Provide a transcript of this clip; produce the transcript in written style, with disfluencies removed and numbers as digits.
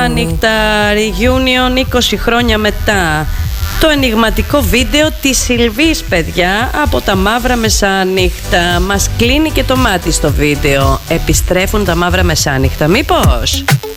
μεσάνυχτα, reunion 20 χρόνια μετά. Το ενιγματικό βίντεο της Σιλβής, παιδιά, από τα Μαύρα Μεσάνυχτα. Μας κλείνει και το μάτι στο βίντεο. Επιστρέφουν τα Μαύρα Μεσάνυχτα, μήπως?